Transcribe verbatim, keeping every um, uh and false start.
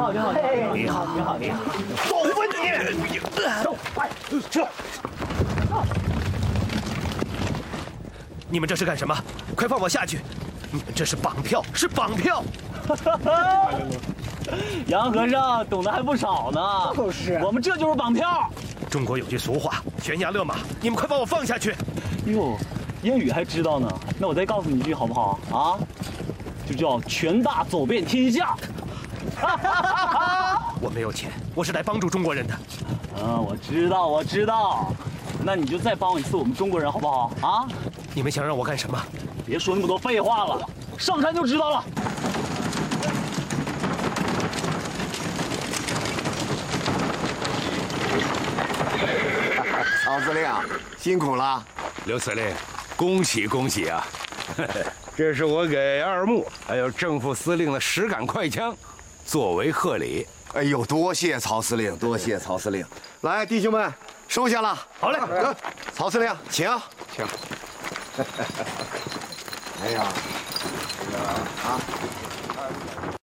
好，你好， 你好， 你好，你好， 走吧你！走，快撤！你们这是干什么？快放我下去！你们这是绑票，是绑票！ 杨和尚懂得还不少呢。就是，我们这就是绑票。 中国有句俗话，悬崖勒马。你们快把我放下去！ 哟，英语还知道呢。那我再告诉你一句好不好啊？就叫权大走遍天下。 我没有钱，我是来帮助中国人的。 啊，我知道，我知道。那你就再帮我一次我们中国人好不好啊？ 你们想让我干什么？ 别说那么多废话了，上山就知道了。 曹司令，辛苦了。 刘司令，恭喜恭喜啊！这是我给二木还有正副司令的实感快枪，作为贺礼。 哎呦，多谢曹司令，多谢曹司令。来，弟兄们，收下了。 好嘞， 曹司令，请， 请。 哎呀，这个啊。